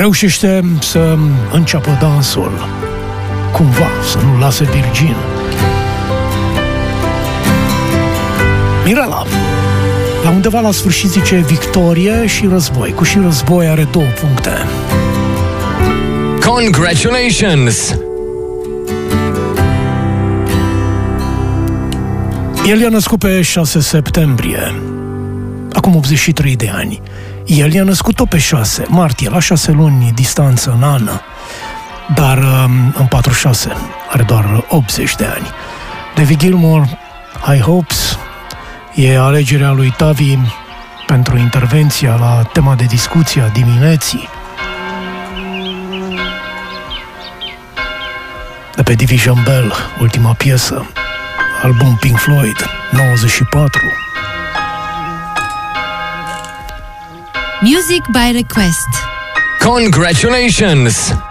reușește să înceapă dansul, cumva, să nu lase virgin. Mirela, la undeva la sfârșit zice victorie și război. Cu și război are 2 puncte. Congratulations! El i-a născut pe 6 septembrie, acum 83 de ani. El i-a născut tot pe 6 martie, la 6 luni distanță în an, dar în 46 are doar 80 de ani. David Gilmour, High Hopes, e alegerea lui Tavi pentru intervenția la tema de discuție a dimineții. De pe Division Bell, ultima piesă, album Pink Floyd, 94. Music by Request. Congratulations!